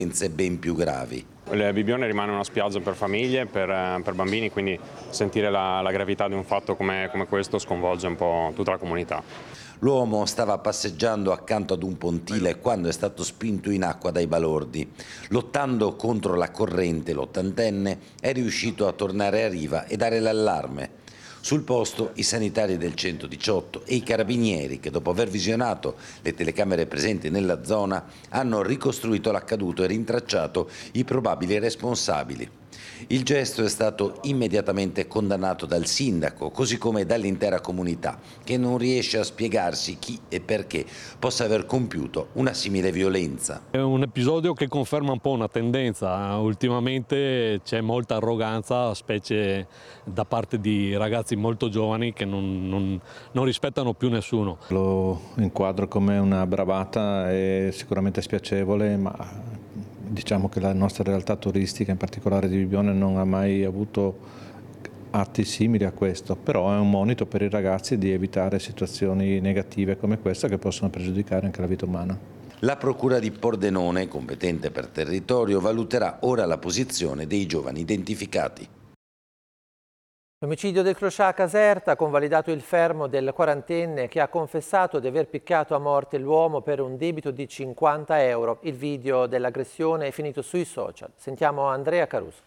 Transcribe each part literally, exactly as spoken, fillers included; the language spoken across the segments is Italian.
ben più gravi. Il Bibbione rimane una spiaggia per famiglie, per, per bambini, quindi sentire la, la gravità di un fatto come, come questo sconvolge un po' tutta la comunità. L'uomo stava passeggiando accanto ad un pontile quando è stato spinto in acqua dai balordi. Lottando contro la corrente, l'ottantenne è riuscito a tornare a riva e dare l'allarme. Sul posto i sanitari del centodiciotto e i carabinieri che, dopo aver visionato le telecamere presenti nella zona, hanno ricostruito l'accaduto e rintracciato i probabili responsabili. Il gesto è stato immediatamente condannato dal sindaco, così come dall'intera comunità, che non riesce a spiegarsi chi e perché possa aver compiuto una simile violenza. È un episodio che conferma un po' una tendenza. Ultimamente c'è molta arroganza, specie da parte di ragazzi molto giovani che non, non, non rispettano più nessuno. Lo inquadro come una bravata, è sicuramente spiacevole, ma diciamo che la nostra realtà turistica, in particolare di Bibbione, non ha mai avuto atti simili a questo, però è un monito per i ragazzi di evitare situazioni negative come questa che possono pregiudicare anche la vita umana. La Procura di Pordenone, competente per territorio, valuterà ora la posizione dei giovani identificati. L'omicidio del Crocià a Caserta ha convalidato il fermo del quarantenne che ha confessato di aver picchiato a morte l'uomo per un debito di cinquanta euro. Il video dell'aggressione è finito sui social. Sentiamo Andrea Caruso.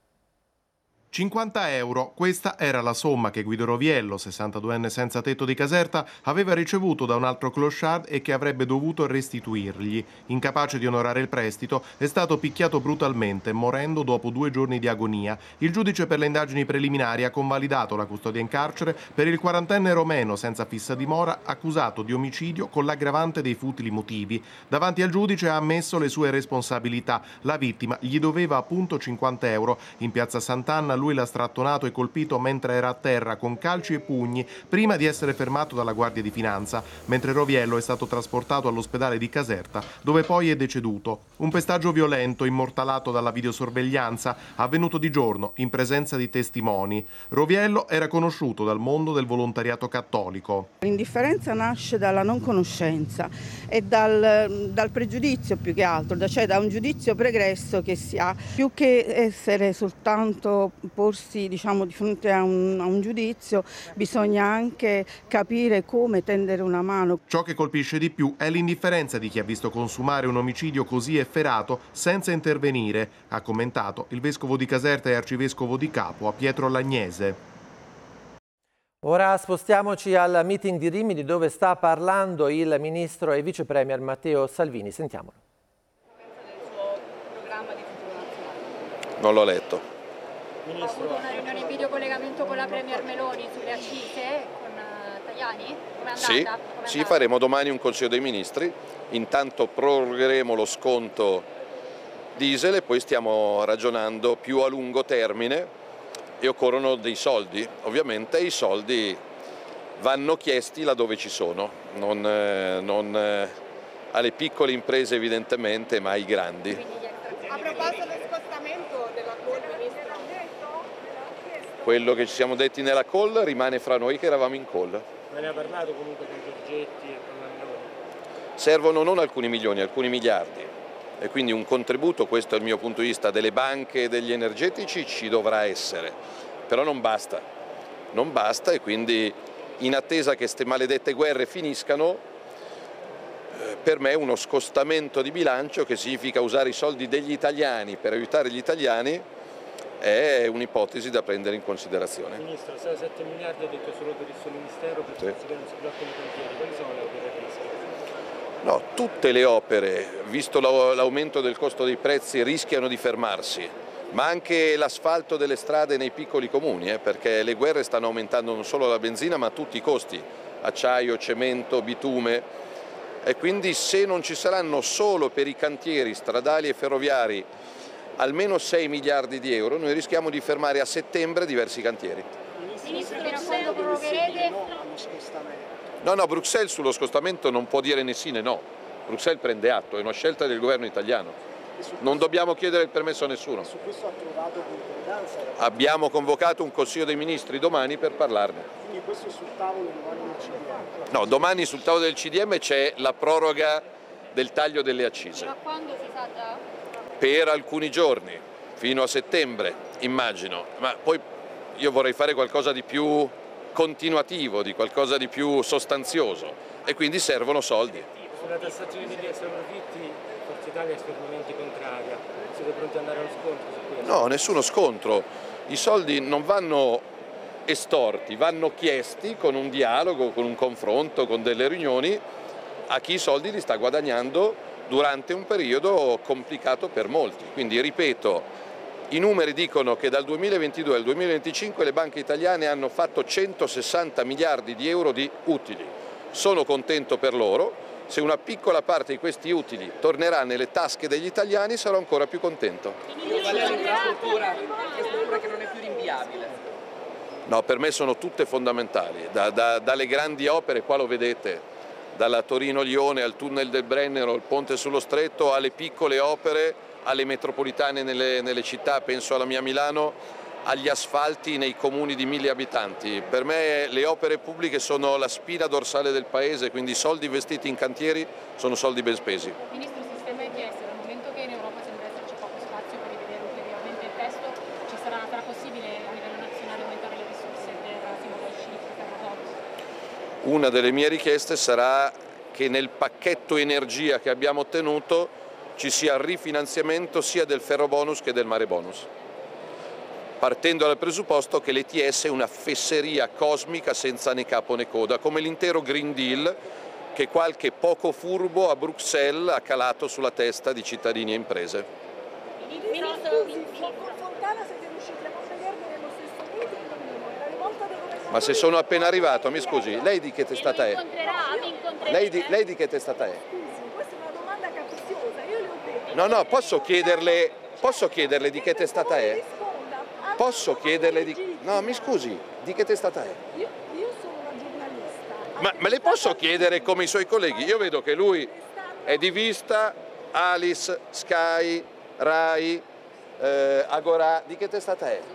cinquanta euro, questa era la somma che Guido Roviello, sessantaduenne senza tetto di Caserta, aveva ricevuto da un altro clochard e che avrebbe dovuto restituirgli. Incapace di onorare il prestito, è stato picchiato brutalmente, morendo dopo due giorni di agonia. Il giudice per le indagini preliminari ha convalidato la custodia in carcere per il quarantenne romeno senza fissa dimora, accusato di omicidio con l'aggravante dei futili motivi. Davanti al giudice ha ammesso le sue responsabilità. La vittima gli doveva appunto cinquanta euro. In piazza Sant'Anna lui l'ha strattonato e colpito mentre era a terra con calci e pugni prima di essere fermato dalla Guardia di Finanza, mentre Roviello è stato trasportato all'ospedale di Caserta, dove poi è deceduto. Un pestaggio violento immortalato dalla videosorveglianza, avvenuto di giorno in presenza di testimoni. Roviello era conosciuto dal mondo del volontariato cattolico. L'indifferenza nasce dalla non conoscenza e dal, dal pregiudizio più che altro, cioè da un giudizio pregresso che si ha, più che essere soltanto porsi diciamo, di fronte a un, a un giudizio, bisogna anche capire come tendere una mano. Ciò che colpisce di più è l'indifferenza di chi ha visto consumare un omicidio così efferato senza intervenire, ha commentato il vescovo di Caserta e arcivescovo di Capua Pietro Lagnese. Ora spostiamoci al meeting di Rimini dove sta parlando il ministro e vice premier Matteo Salvini. Sentiamolo. Non l'ho letto. Ministro. Ha avuto una riunione in videocollegamento con la Premier Meloni sulle accise con uh, Tajani? Come è andata? Sì, Come è sì, andata? faremo domani un Consiglio dei Ministri, intanto prorogheremo lo sconto diesel e poi stiamo ragionando più a lungo termine e occorrono dei soldi. Ovviamente i soldi vanno chiesti laddove ci sono, non, eh, non eh, alle piccole imprese evidentemente, ma ai grandi. A proposito dello scostamento della call, Ministro. Quello che ci siamo detti nella call rimane fra noi che eravamo in call. Ma ne ha parlato comunque con Giorgetti e con la Meloni? Servono non alcuni milioni, alcuni miliardi. E quindi un contributo, questo è il mio punto di vista, delle banche e degli energetici ci dovrà essere. Però non basta. Non basta e quindi in attesa che queste maledette guerre finiscano, per me uno scostamento di bilancio, che significa usare i soldi degli italiani per aiutare gli italiani, è un'ipotesi da prendere in considerazione. Ministro, sei sette miliardi ha detto solo per il suo ministero, per sì. Che non si bloccano i cantieri. Quali sono le opere a rischio? No, tutte le opere, visto l'aumento del costo dei prezzi, rischiano di fermarsi, ma anche l'asfalto delle strade nei piccoli comuni, eh, perché le guerre stanno aumentando non solo la benzina ma tutti i costi, acciaio, cemento, bitume, e quindi se non ci saranno solo per i cantieri stradali e ferroviari almeno sei miliardi di euro, noi rischiamo di fermare a settembre diversi cantieri. Ministro, fino a quando prorogherete? No, no, Bruxelles sullo scostamento non può dire né sì né no. Bruxelles prende atto, è una scelta del governo italiano. Non dobbiamo chiedere il permesso a nessuno. Su questo ha trovato concordanza? Abbiamo convocato un Consiglio dei Ministri domani per parlarne. Quindi questo è sul tavolo domani del C D M? No, domani sul tavolo del C D M c'è la proroga del taglio delle accise. Ma quando si sa già? per alcuni giorni, fino a settembre, immagino, ma poi io vorrei fare qualcosa di più continuativo, di qualcosa di più sostanzioso e quindi servono soldi. Sulla tassazione degli extraprofitti Forza Italia è fermamente contraria, siete pronti ad andare allo scontro su questo? No, nessuno scontro, i soldi non vanno estorti, vanno chiesti con un dialogo, con un confronto, con delle riunioni a chi i soldi li sta guadagnando durante un periodo complicato per molti. Quindi ripeto, i numeri dicono che dal duemilaventidue al duemilaventicinque le banche italiane hanno fatto centosessanta miliardi di euro di utili. Sono contento per loro, se una piccola parte di questi utili tornerà nelle tasche degli italiani sarò ancora più contento. Qual è l'infrastruttura che non è più rinviabile? No, per me sono tutte fondamentali, da, da, dalle grandi opere, qua lo vedete, dalla Torino-Lione al tunnel del Brennero, il ponte sullo Stretto, alle piccole opere, alle metropolitane nelle, nelle città, penso alla mia Milano, agli asfalti nei comuni di mille abitanti. Per me le opere pubbliche sono la spina dorsale del paese, quindi i soldi investiti in cantieri sono soldi ben spesi. Ministro, il sistema E T S, dal momento che in Europa sembra esserci poco spazio per rivedere ulteriormente il testo, ci sarà, sarà possibile a livello nazionale aumentare le risorse per Simone Scippi, per Rodolfo? Una delle mie richieste sarà che nel pacchetto energia che abbiamo ottenuto ci sia il rifinanziamento sia del ferrobonus che del mare bonus, partendo dal presupposto che l'E T S è una fesseria cosmica senza né capo né coda, come l'intero Green Deal che qualche poco furbo a Bruxelles ha calato sulla testa di cittadini e imprese. Ministro, con Fontana siete riusciti a non vedermi nello stesso meeting, la rivolta del governo. Ma se sono appena arrivato, mi scusi, lei di che testata è? Lei di, lei di che testata è? Scusi, questa è una domanda capziosa, io le ho detto. No, no, posso chiederle, posso chiederle di che testata è? Posso chiederle di... No, mi scusi, di che testata è? Io, io sono una giornalista. Ma me le posso chiedere come i suoi colleghi? Io vedo che lui è di Vista, Alice, Sky, Rai, eh, Agorà. Di che testata è?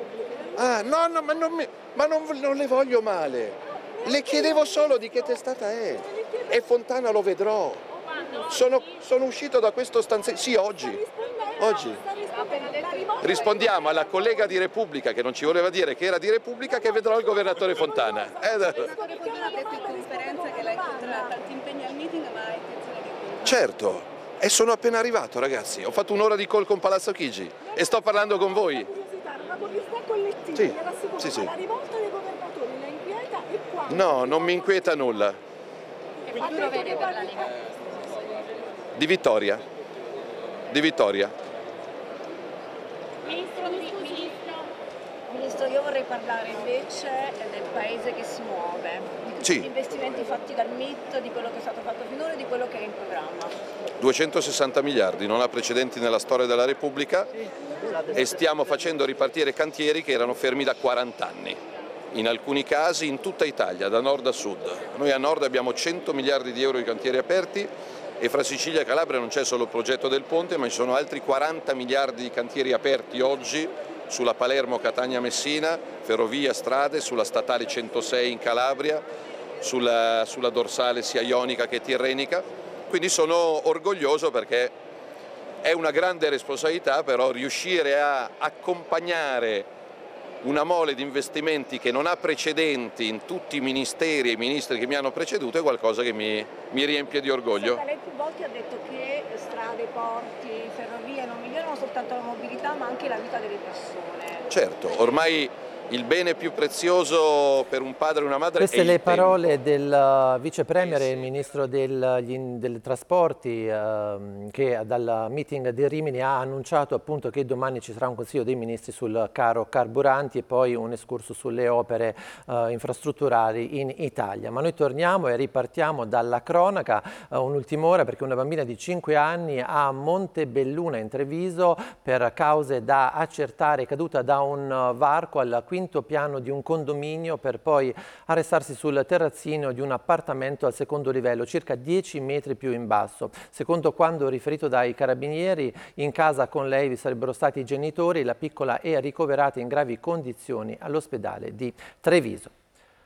Ah, no, no, ma, non, mi, ma non, non le voglio male. Le chiedevo solo di che testata è. E Fontana lo vedrò. Sono, sono uscito da questo stanzetto. Sì, oggi. Oggi. Rispondiamo alla collega di Repubblica che non ci voleva dire che era di Repubblica, che vedrò il governatore Fontana. Eh, Il senatore Fontana ha detto in conferenza che lei ha tanti impegni al meeting ma ha intenzione di qui. certo, e sono appena arrivato ragazzi, ho fatto un'ora di call con Palazzo Chigi e sto parlando con voi. Una curiosità collettiva, Sì, le rassicuro, sì, sì. ma la rivolta dei governatori la inquieta e quando? No, non mi inquieta nulla. Che futuro vede per la Lega? Di vittoria. Di vittoria. Ministro, mi scusi. Ministro, io vorrei parlare invece del paese che si muove, di tutti Sì. gli investimenti fatti dal M I T, di quello che è stato fatto finora e di quello che è in programma. duecentosessanta miliardi, non ha precedenti nella storia della Repubblica e stiamo facendo ripartire cantieri che erano fermi da quaranta anni. In alcuni casi in tutta Italia, da nord a sud. Noi a nord abbiamo cento miliardi di euro di cantieri aperti e fra Sicilia e Calabria non c'è solo il progetto del ponte, ma ci sono altri quaranta miliardi di cantieri aperti oggi sulla Palermo-Catania-Messina, ferrovia, strade, sulla statale centosei in Calabria, sulla, sulla dorsale sia ionica che tirrenica. Quindi sono orgoglioso perché è una grande responsabilità, però riuscire a accompagnare una mole di investimenti che non ha precedenti in tutti i ministeri e i ministri che mi hanno preceduto è qualcosa che mi, mi riempie di orgoglio. Senta, lei più volte ha detto che strade, porti, ferrovie non migliorano soltanto la mobilità ma anche la vita delle persone. Certo, ormai il bene più prezioso per un padre e una madre Queste è il le parole tempo. del vice premier e ministro del, gli, dei trasporti eh, che dal meeting di Rimini ha annunciato appunto che domani ci sarà un consiglio dei ministri sul caro carburanti e poi un escurso sulle opere eh, infrastrutturali in Italia. Ma noi torniamo e ripartiamo dalla cronaca eh, un'ultima ora perché una bambina di cinque anni a Montebelluna in Treviso per cause da accertare è caduta da un varco al quinto piano di un condominio per poi arrestarsi sul terrazzino di un appartamento al secondo livello, circa dieci metri più in basso. Secondo quanto riferito dai carabinieri, in casa con lei vi sarebbero stati i genitori, la piccola è ricoverata in gravi condizioni all'ospedale di Treviso.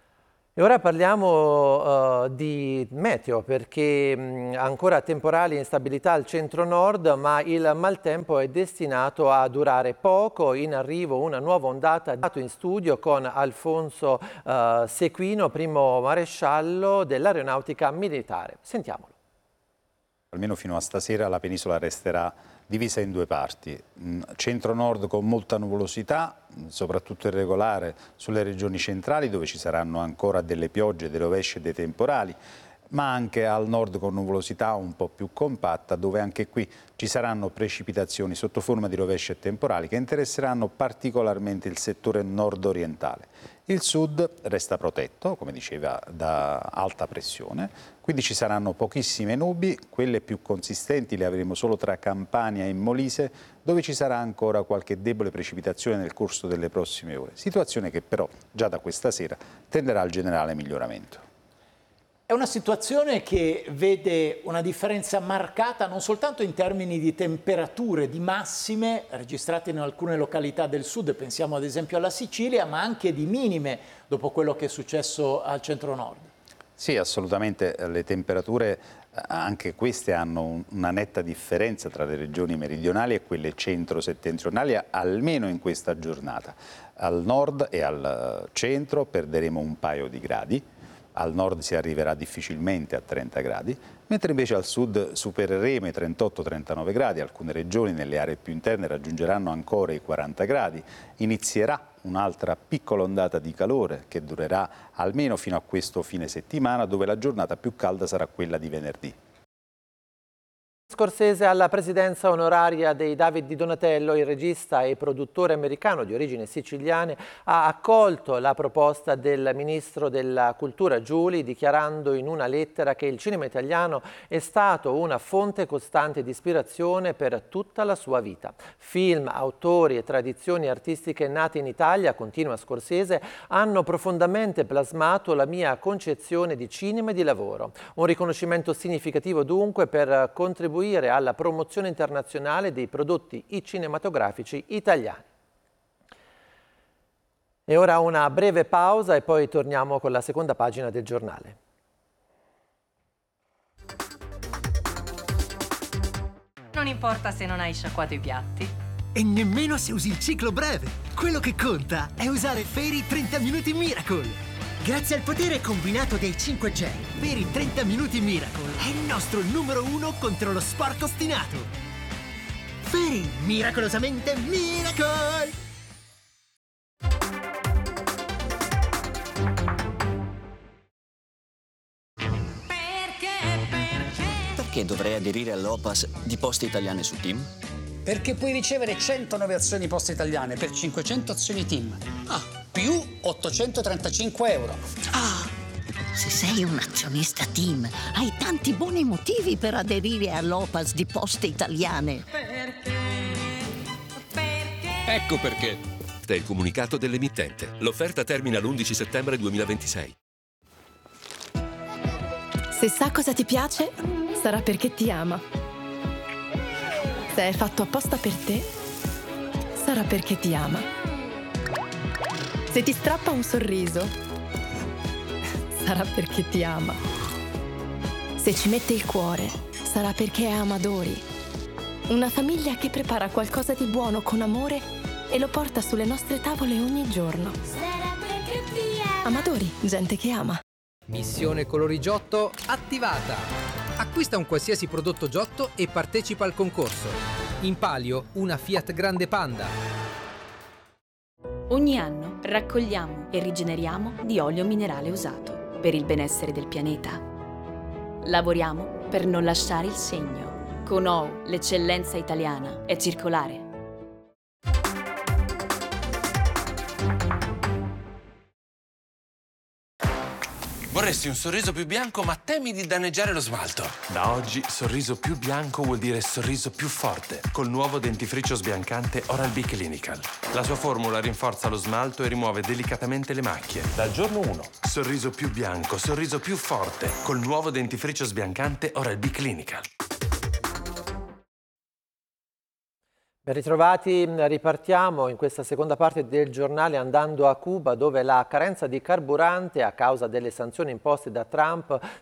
E ora parliamo uh, di meteo, perché mh, ancora temporali instabilità al centro-nord, ma il maltempo è destinato a durare poco. In arrivo una nuova ondata in studio con Alfonso uh, Sequino, primo maresciallo dell'Aeronautica Militare. Sentiamolo. Almeno fino a stasera la penisola resterà divisa in due parti, centro-nord con molta nuvolosità, soprattutto irregolare sulle regioni centrali dove ci saranno ancora delle piogge, delle rovesce e dei temporali, ma anche al nord con nuvolosità un po' più compatta dove anche qui ci saranno precipitazioni sotto forma di rovesce e temporali che interesseranno particolarmente il settore nord-orientale. Il sud resta protetto, come diceva, da alta pressione, quindi ci saranno pochissime nubi, quelle più consistenti le avremo solo tra Campania e Molise, dove ci sarà ancora qualche debole precipitazione nel corso delle prossime ore, situazione che però già da questa sera tenderà al generale miglioramento. È una situazione che vede una differenza marcata non soltanto in termini di temperature, di massime registrate in alcune località del sud, pensiamo ad esempio alla Sicilia, ma anche di minime dopo quello che è successo al centro-nord. Sì, assolutamente, le temperature anche queste hanno una netta differenza tra le regioni meridionali e quelle centro-settentrionali, almeno in questa giornata. Al nord e al centro perderemo un paio di gradi. Al nord si arriverà difficilmente a trenta gradi, mentre invece al sud supereremo i trentotto trentanove gradi, alcune regioni nelle aree più interne raggiungeranno ancora i quaranta gradi, inizierà un'altra piccola ondata di calore che durerà almeno fino a questo fine settimana, dove la giornata più calda sarà quella di venerdì. Scorsese alla presidenza onoraria dei David di Donatello, il regista e produttore americano di origini siciliane, ha accolto la proposta del ministro della Cultura Giuli, dichiarando in una lettera che il cinema italiano è stato una fonte costante di ispirazione per tutta la sua vita. Film, autori e tradizioni artistiche nate in Italia, continua Scorsese, hanno profondamente plasmato la mia concezione di cinema e di lavoro. Un riconoscimento significativo dunque per contribuire alla promozione internazionale dei prodotti cinematografici italiani. E ora una breve pausa e poi torniamo con la seconda pagina del giornale. Non importa se non hai sciacquato i piatti. E nemmeno se usi il ciclo breve. Quello che conta è usare Fairy trenta Minuti Miracle. Grazie al potere combinato dei cinque gel, Fairy trenta Minuti Miracle è il nostro numero uno contro lo sporco ostinato. Fairy, miracolosamente Miracle! Perché dovrei aderire all'O P A S di Poste Italiane su Team? Perché puoi ricevere centonove azioni Poste Italiane per cinquecento azioni Team. Ah, più ottocentotrentacinque euro. Ah, se sei un azionista Team, hai tanti buoni motivi per aderire all'O P A S di Poste Italiane. Perché? Perché? Ecco perché. È il comunicato dell'emittente. L'offerta termina l'undici settembre duemilaventisei. Se sa cosa ti piace, sarà perché ti ama. Se è fatto apposta per te, sarà perché ti ama. Se ti strappa un sorriso, sarà perché ti ama. Se ci mette il cuore, sarà perché è Amadori. Una famiglia che prepara qualcosa di buono con amore e lo porta sulle nostre tavole ogni giorno. Amadori, gente che ama. Missione Colori Giotto attivata. Acquista un qualsiasi prodotto Giotto e partecipa al concorso. In palio una Fiat Grande Panda. Ogni anno raccogliamo e rigeneriamo di olio minerale usato per il benessere del pianeta. Lavoriamo per non lasciare il segno. Con O U l'eccellenza italiana è circolare. Vorresti un sorriso più bianco ma temi di danneggiare lo smalto. Da oggi sorriso più bianco vuol dire sorriso più forte. Col nuovo dentifricio sbiancante Oral-B Clinical. La sua formula rinforza lo smalto e rimuove delicatamente le macchie. Dal giorno uno. Sorriso più bianco, sorriso più forte. Col nuovo dentifricio sbiancante Oral-B Clinical. Ben ritrovati, ripartiamo in questa seconda parte del giornale andando a Cuba, dove la carenza di carburante a causa delle sanzioni imposte da Trump